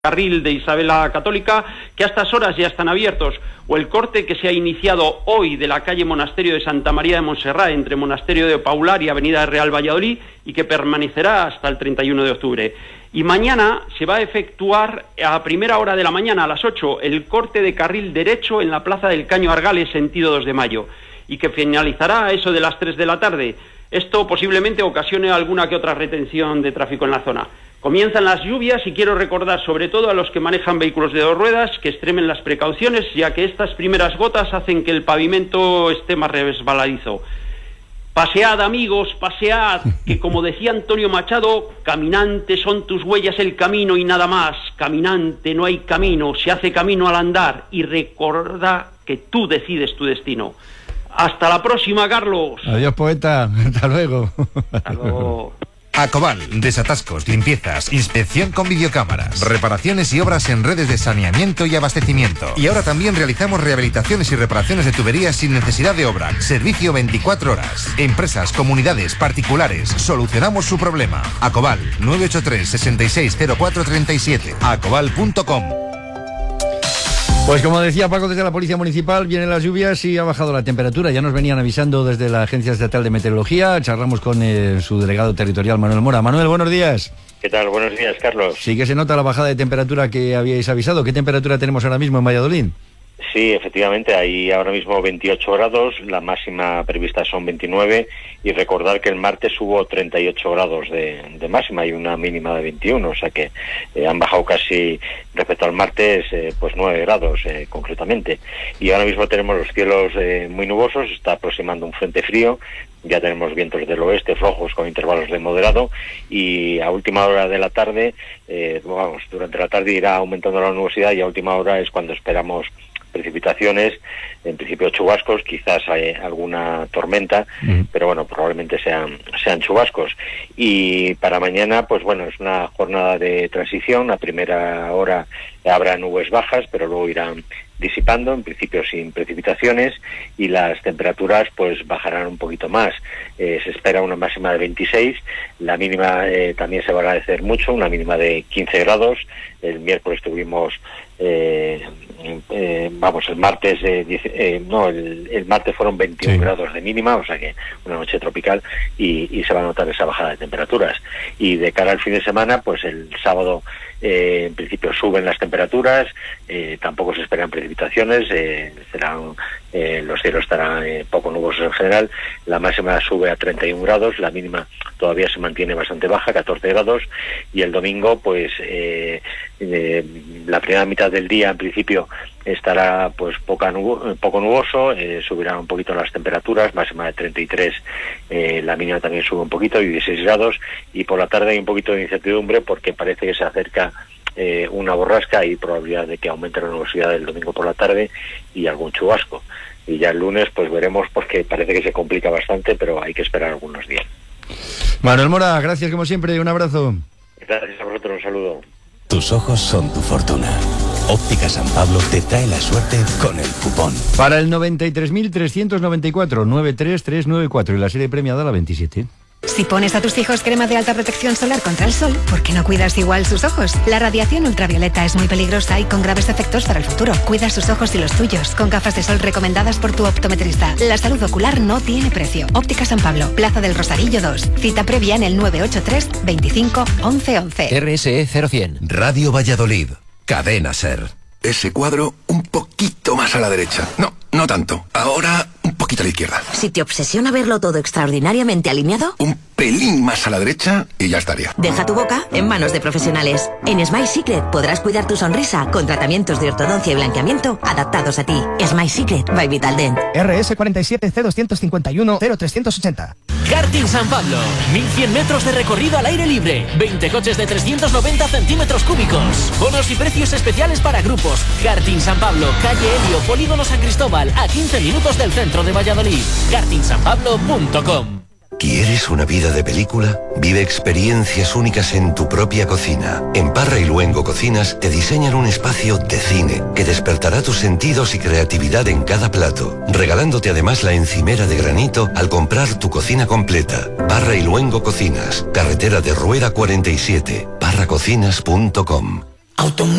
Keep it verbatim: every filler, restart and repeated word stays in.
carril de Isabel la Católica, que a estas horas ya están abiertos, o el corte que se ha iniciado hoy de la calle Monasterio de Santa María de Montserrat, entre Monasterio de Paular y Avenida Real Valladolid, y que permanecerá hasta el treinta y uno de octubre. Y mañana se va a efectuar a primera hora de la mañana, a las ocho, el corte de carril derecho en la Plaza del Caño Argales, sentido dos de mayo, y que finalizará a eso de las tres de la tarde. Esto posiblemente ocasione alguna que otra retención de tráfico en la zona. Comienzan las lluvias y quiero recordar sobre todo a los que manejan vehículos de dos ruedas que extremen las precauciones, ya que estas primeras gotas hacen que el pavimento esté más resbaladizo. Pasead, amigos, pasead, que como decía Antonio Machado, caminante son tus huellas el camino y nada más. Caminante, no hay camino, se hace camino al andar, y recuerda que tú decides tu destino. Hasta la próxima, Carlos. Adiós, poeta. Hasta luego. Hasta luego. Acobal, desatascos, limpiezas, inspección con videocámaras, reparaciones y obras en redes de saneamiento y abastecimiento. Y ahora también realizamos rehabilitaciones y reparaciones de tuberías sin necesidad de obra. Servicio veinticuatro horas. Empresas, comunidades, particulares, solucionamos su problema. Acobal, nueve ocho tres, sesenta y seis cero cuatro treinta y siete. acobal punto com. Pues como decía Paco desde la Policía Municipal, vienen las lluvias y ha bajado la temperatura. Ya nos venían avisando desde la Agencia Estatal de Meteorología. Charlamos con eh, su delegado territorial, Manuel Mora. Manuel, buenos días. ¿Qué tal? Buenos días, Carlos. Sí que se nota la bajada de temperatura que habíais avisado. ¿Qué temperatura tenemos ahora mismo en Valladolid? Sí, efectivamente, hay ahora mismo veintiocho grados, la máxima prevista son veintinueve, y recordar que el martes hubo treinta y ocho grados de, de máxima y una mínima de veintiuno, o sea que eh, han bajado casi respecto al martes eh, pues nueve grados eh, concretamente. Y ahora mismo tenemos los cielos eh, muy nubosos, está aproximando un frente frío, ya tenemos vientos del oeste flojos con intervalos de moderado, y a última hora de la tarde, eh, vamos, durante la tarde irá aumentando la nubosidad, y a última hora es cuando esperamos precipitaciones, en principio chubascos, quizás hay alguna tormenta, mm. pero bueno, probablemente sean sean chubascos. Y para mañana, pues bueno, es una jornada de transición. A primera hora habrá nubes bajas, pero luego irán disipando, en principio sin precipitaciones, y las temperaturas pues bajarán un poquito más. Eh, se espera una máxima de veintiséis, la mínima eh, también se va a agradecer mucho, una mínima de quince grados. El miércoles tuvimos eh, eh, vamos, el martes eh, dice, eh, no, el, el martes fueron veintiún sí. grados de mínima, o sea que una noche tropical, y, y se va a notar esa bajada de temperaturas. Y de cara al fin de semana, pues el sábado eh, en principio suben las temperaturas, eh, tampoco se esperan precipitaciones, eh, serán, eh, los cielos estarán eh, poco nubosos en general, la máxima sube a treinta y un grados, la mínima todavía se mantiene bastante baja, catorce grados, y el domingo pues eh, eh, la primera mitad del día en principio estará pues poca nubo, poco nuboso, eh, subirán un poquito las temperaturas, máxima de treinta y tres, eh, la mínima también sube un poquito, dieciséis grados, y por la tarde hay un poquito de incertidumbre porque parece que se acerca eh, una borrasca y probabilidad de que aumente la nubosidad el domingo por la tarde y algún chubasco. Y ya el lunes pues veremos, porque parece que se complica bastante, pero hay que esperar algunos días. Manuel Mora, gracias como siempre, un abrazo. Gracias a vosotros, un saludo. Tus ojos son tu fortuna. Óptica San Pablo te trae la suerte con el cupón. Para el noventa y tres mil trescientos noventa y cuatro, nueve tres tres nueve cuatro, y la serie premiada la veintisiete. Si pones a tus hijos crema de alta protección solar contra el sol, ¿por qué no cuidas igual sus ojos? La radiación ultravioleta es muy peligrosa y con graves efectos para el futuro. Cuida sus ojos y los tuyos con gafas de sol recomendadas por tu optometrista. La salud ocular no tiene precio. Óptica San Pablo, Plaza del Rosarillo dos. Cita previa en el nueve ocho tres, veinticinco, once once. R S E cero cien. Radio Valladolid. Cadena SER. Ese cuadro un poquito más a la derecha. No, no tanto. Ahora un poquito a la izquierda. Si te obsesiona verlo todo extraordinariamente alineado, un pelín más a la derecha y ya estaría. Deja tu boca en manos de profesionales. En Smile Secret podrás cuidar tu sonrisa con tratamientos de ortodoncia y blanqueamiento adaptados a ti. Smile Secret by Vitaldent. R S cuarenta y siete C doscientos cincuenta y uno cero trescientos ochenta. Karting San Pablo, mil cien metros de recorrido al aire libre, veinte coches de trescientos noventa centímetros cúbicos, bonos y precios especiales para grupos. Karting San Pablo, calle Helio, Polígono San Cristóbal, a quince minutos del centro de Valladolid. karting san pablo punto com. ¿Quieres una vida de película? Vive experiencias únicas en tu propia cocina. En Parra y Luengo Cocinas te diseñan un espacio de cine que despertará tus sentidos y creatividad en cada plato, regalándote además la encimera de granito al comprar tu cocina completa. Parra y Luengo Cocinas, carretera de Rueda cuarenta y siete, parra cocinas punto com. Automóvil.